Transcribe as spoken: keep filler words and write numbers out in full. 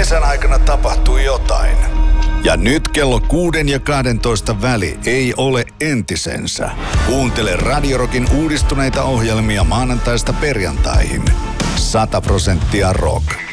Kesän aikana tapahtui jotain. Ja nyt kello kuuden ja kahdentoista väli ei ole entisensä. Kuuntele Radio Rockin uudistuneita ohjelmia maanantaista perjantaihin. Sata prosenttia rock.